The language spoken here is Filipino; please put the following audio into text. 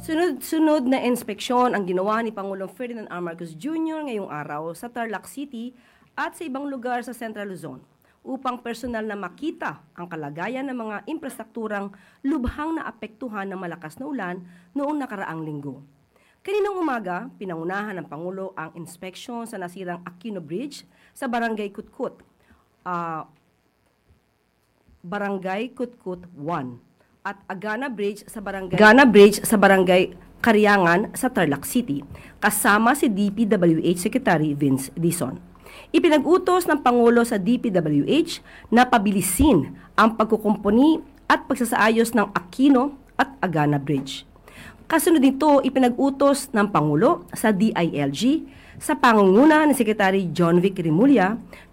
Sunod-sunod na inspeksyon ang ginawa ni Pangulong Ferdinand R. Marcos Jr. ngayong araw sa Tarlac City at sa ibang lugar sa Central Luzon upang personal na makita ang kalagayan ng mga infrastrukturang lubhang naapektuhan ng malakas na ulan noong nakaraang linggo. Kaninang umaga, pinangunahan ng Pangulo ang inspeksyon sa nasirang Aquino Bridge sa Barangay Kutkut, Barangay Kutkut 1 at Agana Bridge sa Barangay Kariangan sa Tarlac City, kasama si DPWH Secretary Vince Dizon. Ipinag-utos ng Pangulo sa DPWH na pabilisin ang pagkukumpuni at pagsasaayos ng Aquino at Agana Bridge. Kasunod nito, ipinag-utos ng Pangulo sa DILG sa pangunguna ni Secretary John Vic Rimulya